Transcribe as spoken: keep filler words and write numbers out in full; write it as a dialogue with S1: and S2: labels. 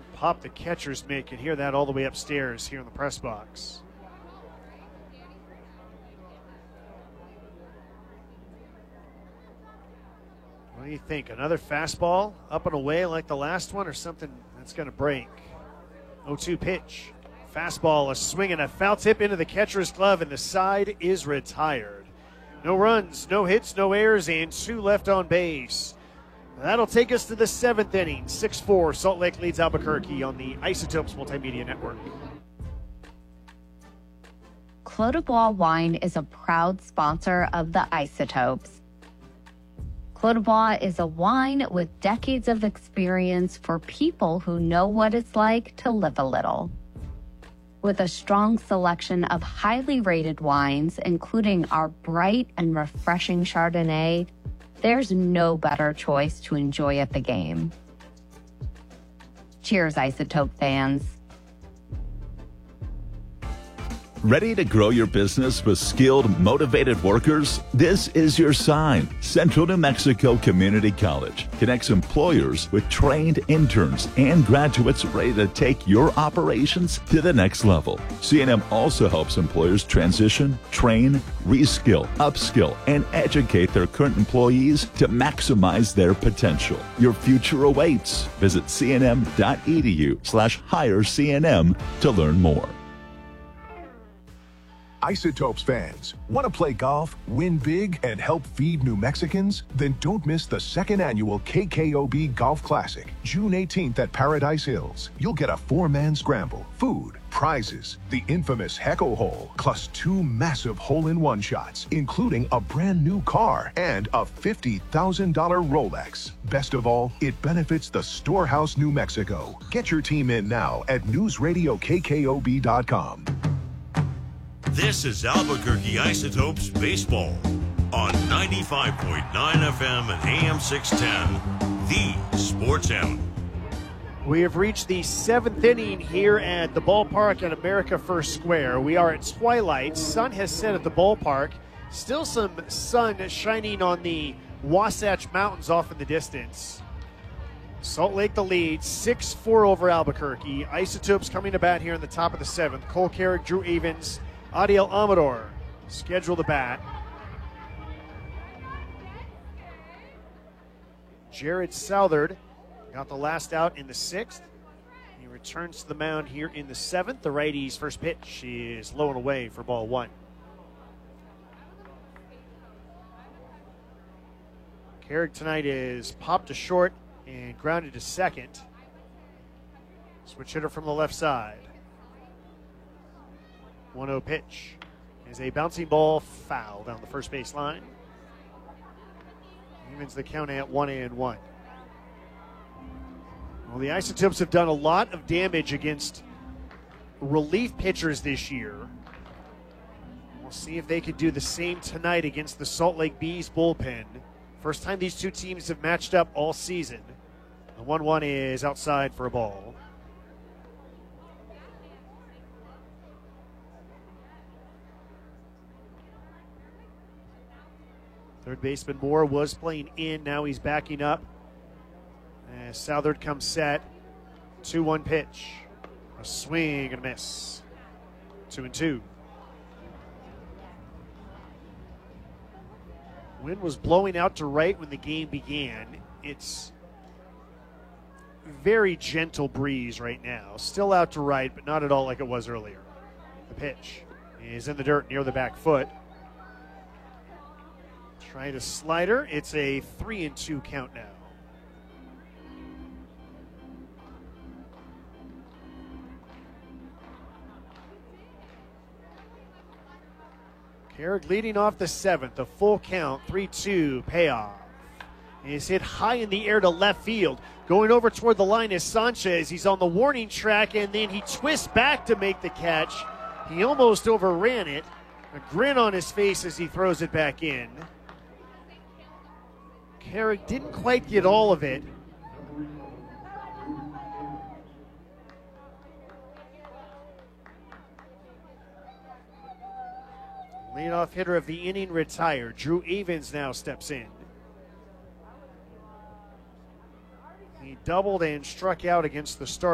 S1: pop the catcher's mitt. Can hear that all the way upstairs here in the press box. What do you think? Another fastball up and away like the last one, or something that's going to break? oh two pitch. Fastball, a swing and a foul tip into the catcher's glove, and the side is retired. No runs, no hits, no errors, and two left on base. That'll take us to the seventh inning. six four, Salt Lake leads Albuquerque on the Isotopes Multimedia Network.
S2: Clos du Bois Wine is a proud sponsor of the Isotopes. Clos du Bois is a wine with decades of experience for people who know what it's like to live a little. With a strong selection of highly rated wines, including our bright and refreshing Chardonnay, there's no better choice to enjoy at the game. Cheers, Isotope fans.
S3: Ready to grow your business with skilled, motivated workers? This is your sign. Central New Mexico Community College connects employers with trained interns and graduates ready to take your operations to the next level. C N M also helps employers transition, train, reskill, upskill, and educate their current employees to maximize their potential. Your future awaits. Visit cnm.edu slash hire CNM to learn more.
S4: Isotopes fans, want to play golf, win big, and help feed New Mexicans? Then don't miss the second annual K K O B Golf Classic, June eighteenth at Paradise Hills. You'll get a four-man scramble, food, prizes, the infamous Hecko Hole, plus two massive hole-in-one shots, including a brand new car and a fifty thousand dollars Rolex. Best of all, it benefits the Storehouse New Mexico. Get your team in now at news radio K K O B dot com.
S5: This is Albuquerque Isotopes Baseball on ninety-five point nine F M and A M six ten, the Sports Animal.
S1: We have reached the seventh inning here at the ballpark at America First Square. We are at twilight. Sun has set at the ballpark. Still some sun shining on the Wasatch Mountains off in the distance. Salt Lake the lead, six four over Albuquerque. Isotopes coming to bat here in the top of the seventh. Cole Carrick, Drew Evans, Adiel Amador schedule the bat. Jared Southard got the last out in the sixth. He returns to the mound here in the seventh. The righty's first pitch is low and away for ball one. Carrick tonight is popped to short and grounded to second. Switch hitter from the left side. one oh pitch is a bouncing ball foul down the first base line. Evens the count at one and one. Well, the Isotopes have done a lot of damage against relief pitchers this year. We'll see if they can do the same tonight against the Salt Lake Bees bullpen. First time these two teams have matched up all season. The one one is outside for a ball. Third baseman Moore was playing in. Now he's backing up. As Southard comes set. two one pitch. A swing and a miss. Two and two. Wind was blowing out to right when the game began. It's very gentle breeze right now. Still out to right, but not at all like it was earlier. The pitch is in the dirt near the back foot. Trying a slider. It's a three and two count now. Carrick leading off the seventh. A full count. three two payoff. Is hit high in the air to left field. Going over toward the line is Sanchez. He's on the warning track, and then he twists back to make the catch. He almost overran it. A grin on his face as he throws it back in. Carrick didn't quite get all of it. Leadoff hitter of the inning retired. Drew Evans now steps in. He doubled and struck out against the start.